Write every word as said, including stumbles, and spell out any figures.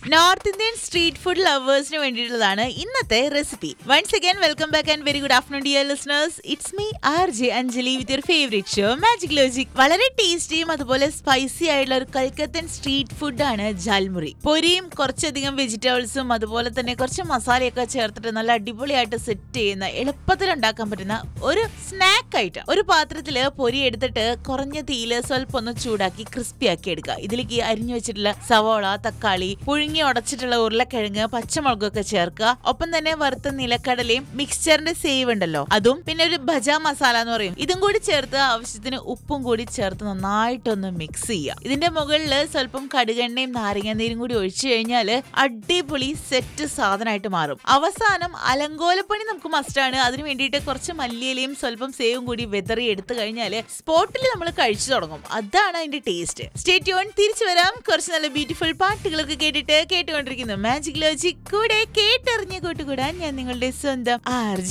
North Indian street food ലവേഴ്സിന് വേണ്ടിയിട്ടുള്ളതാണ് ഇന്നത്തെ recipe. Once again welcome back and very good afternoon dear listeners. It's me R J Anjali with your favourite show magic logic. വളരെ ടേസ്റ്റിയും അതുപോലെ spicy ആയിട്ടുള്ള ഒരു കൽക്കത്തൻ street ഫുഡാണ് ജാൽമുറി. പൊരിയും കുറച്ചധികം വെജിറ്റബിൾസും അതുപോലെ തന്നെ കുറച്ച് മസാലയൊക്കെ ചേർത്തിട്ട് നല്ല അടിപൊളിയായിട്ട് സെറ്റ് ചെയ്യുന്ന എളുപ്പത്തിൽ ഉണ്ടാക്കാൻ പറ്റുന്ന ഒരു സ്നാക്ക് ഐറ്റം. ഒരു പാത്രത്തില് പൊരി എടുത്തിട്ട് കുറഞ്ഞ തീയില് സ്വല്പം ഒന്ന് ചൂടാക്കി ക്രിസ്പി ആക്കി എടുക്കുക. ഇതിലേക്ക് അരിഞ്ഞു വെച്ചിട്ടുള്ള സവോള, തക്കാളി, പുഴുങ്ങി ഉടച്ചിട്ടുള്ള ഉരുളക്കിഴങ്ങ്, പച്ചമുളകൊക്കെ ചേർക്കുക. ഒപ്പം തന്നെ വറുത്ത നിലക്കടലയും മിക്സ്ചറിന്റെ സേവ് ഉണ്ടല്ലോ അതും, പിന്നെ ഒരു ഭജ മസാല എന്ന് പറയും, ഇതും കൂടി ചേർത്ത് ആവശ്യത്തിന് ഉപ്പും കൂടി ചേർത്ത് നന്നായിട്ടൊന്ന് മിക്സ് ചെയ്യുക. ഇതിന്റെ മുകളിൽ സ്വല്പം കടുകെണ്ണയും നാരങ്ങ നീരും കൂടി ഒഴിച്ചു കഴിഞ്ഞാല് അടിപൊളി സെറ്റ് സാധനമായിട്ട് മാറും. അവസാനം അലങ്കോലപ്പണി നമുക്ക് മസ്റ്റാണ്. അതിന് വേണ്ടിയിട്ട് കുറച്ച് മല്ലിയിലയും സ്വല്പം സേവും കൂടി വെതറി എടുത്തു കഴിഞ്ഞാല് സ്പോട്ടിൽ നമ്മൾ കഴിച്ചു തുടങ്ങും. അതാണ് അതിന്റെ ടേസ്റ്റ്. Stay tune. തിരിച്ചു വരാം കുറച്ച് നല്ല ബ്യൂട്ടിഫുൾ പാട്ടുകളൊക്കെ കേട്ടിട്ട്. കേട്ടുകൊണ്ടിരിക്കുന്നു മാജിക് ലോജിക്. കൂടെ കേട്ടറിഞ്ഞ് കൂട്ടുകൂടാൻ ഞാൻ നിങ്ങളുടെ സ്വന്തം ആർ